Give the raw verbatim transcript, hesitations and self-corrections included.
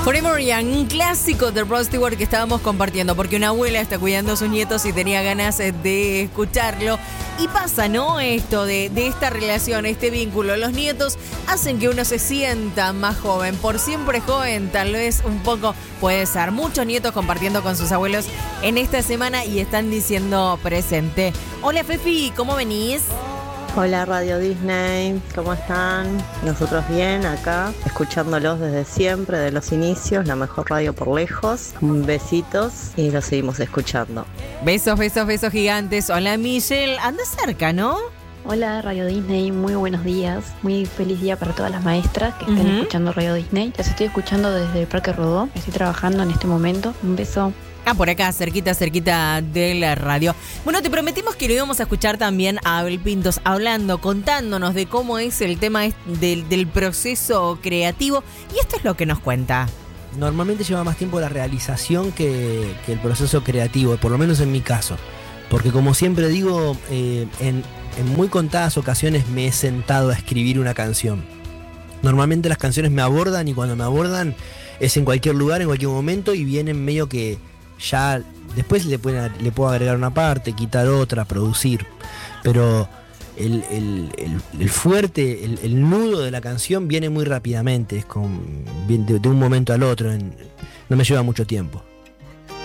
Forever Young, un clásico de Rod Stewart que estábamos compartiendo, porque una abuela está cuidando a sus nietos y tenía ganas de escucharlo. Y pasa, ¿no? Esto de, de esta relación, este vínculo. Los nietos hacen que uno se sienta más joven, por siempre joven, tal vez un poco puede ser. Muchos nietos compartiendo con sus abuelos en esta semana y están diciendo presente. Hola Fefi, ¿cómo venís? Hola Radio Disney, ¿cómo están? Nosotros bien acá, escuchándolos desde siempre, de los inicios, la mejor radio por lejos. Besitos y los seguimos escuchando. Besos, besos, besos gigantes. Hola Michelle, anda cerca, ¿no? Hola Radio Disney, muy buenos días, muy feliz día para todas las maestras que estén uh-huh. escuchando Radio Disney. Las estoy escuchando desde el Parque Rodó, estoy trabajando en este momento. Un beso. Ah, por acá, cerquita, cerquita de la radio. Bueno, te prometimos que lo íbamos a escuchar también a Abel Pintos hablando, contándonos de cómo es el tema del, del proceso creativo. Y esto es lo que nos cuenta. Normalmente lleva más tiempo la realización que, que el proceso creativo, por lo menos en mi caso. Porque como siempre digo, eh, en, en muy contadas ocasiones me he sentado a escribir una canción. Normalmente las canciones me abordan y cuando me abordan es en cualquier lugar, en cualquier momento y vienen medio que... ya después le, pueden, le puedo agregar una parte, quitar otra, producir, pero el, el, el, el fuerte, el, el nudo de la canción viene muy rápidamente, es con, de, de un momento al otro, en, no me lleva mucho tiempo.